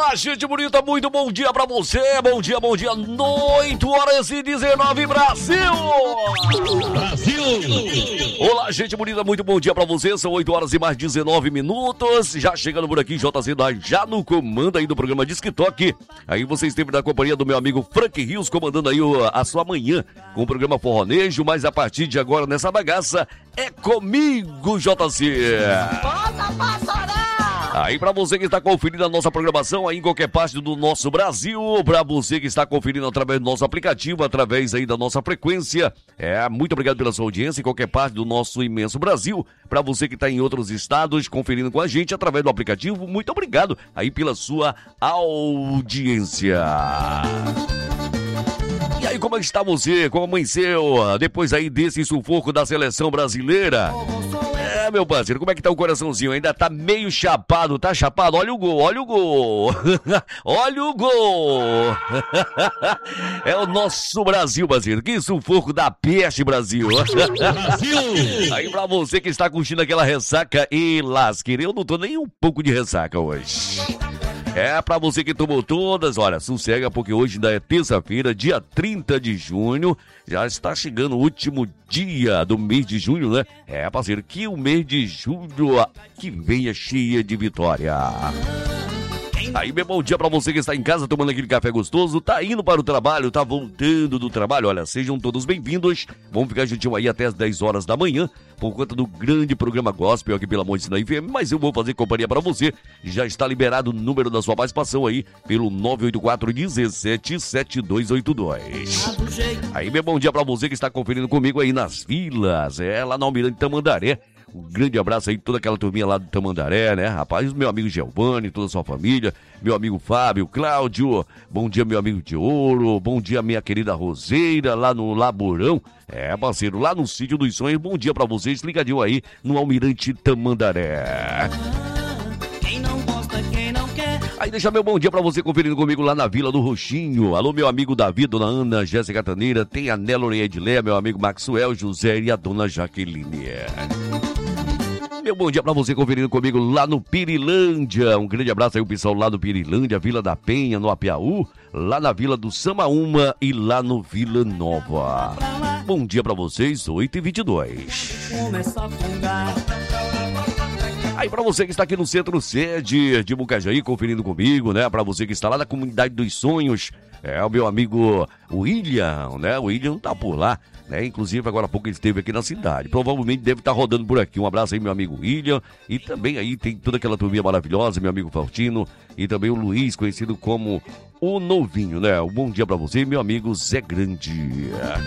Olá, gente bonita, muito bom dia pra você. Bom dia, 8h19, Brasil! Brasil! Olá, gente bonita, muito bom dia pra você. São 8h19. Já chegando por aqui, JZ já no comando aí do programa Disque Toque. Aí você esteve na companhia do meu amigo Frank Rios, comandando aí a sua manhã com o programa Forronejo. Mas a partir de agora, nessa bagaça, é comigo, JC. Bota passarela! Aí pra você que está conferindo a nossa programação aí em qualquer parte do nosso Brasil, pra você que está conferindo através do nosso aplicativo, através aí da nossa frequência, muito obrigado pela sua audiência em qualquer parte do nosso imenso Brasil. Pra você que está em outros estados conferindo com a gente através do aplicativo, muito obrigado aí pela sua audiência. E aí, como é que está você? Como amanheceu depois aí desse sufoco da seleção brasileira? Meu parceiro, como é que tá o coraçãozinho? Ainda tá meio chapado, tá chapado? Olha o gol, olha o gol. Olha o gol. É o nosso Brasil, parceiro. Que sufoco da peste, Brasil. Brasil! Aí pra você que está curtindo aquela ressaca e lasqueira, eu não tô nem um pouco de ressaca hoje. Pra você que tomou todas, olha, sossega, porque hoje ainda é terça-feira, dia 30 de junho, já está chegando o último dia do mês de junho, né? Parceiro, que o mês de junho que venha cheia de vitória. Aí, meu bom dia pra você que está em casa tomando aquele café gostoso, tá indo para o trabalho, tá voltando do trabalho, olha, sejam todos bem-vindos, vamos ficar juntinho aí até as 10 horas da manhã, por conta do grande programa Gospel aqui pela Monte Sinai FM, mas eu vou fazer companhia pra você, já está liberado o número da sua participação aí, pelo 984-177282. Aí, meu bom dia pra você que está conferindo comigo aí nas vilas, lá na Almirante Tamandaré. Um grande abraço aí, toda aquela turminha lá do Tamandaré, né, rapaz? Meu amigo Giovanni, toda a sua família, meu amigo Fábio, Cláudio, bom dia, meu amigo de ouro, bom dia, minha querida Roseira, lá no Laborão, parceiro, lá no Sítio dos Sonhos, bom dia pra vocês, ligadinho aí no Almirante Tamandaré. Aí deixa meu bom dia pra você conferindo comigo lá na Vila do Roxinho. Alô, meu amigo Davi, dona Ana, Jéssica Taneira, tem a Nélora e Edilé, meu amigo Maxwell, José e a dona Jaqueline. Meu bom dia pra você conferindo comigo lá no Pirilândia. Um grande abraço aí o pessoal lá do Pirilândia, Vila da Penha, no Apiaú, lá na Vila do Samaúma e lá no Vila Nova. Bom dia pra vocês, 8h22. Começa a fungar. Aí pra você que está aqui no centro sede de Mucajaí, conferindo comigo, né? Pra você que está lá na Comunidade dos Sonhos, o meu amigo William, né? O William tá por lá, né? Inclusive agora há pouco ele esteve aqui na cidade. Provavelmente deve estar rodando por aqui. Um abraço aí, meu amigo William. E também aí tem toda aquela turminha maravilhosa, meu amigo Faustino. E também o Luiz, conhecido como o Novinho, né? Um bom dia pra você, meu amigo Zé Grande.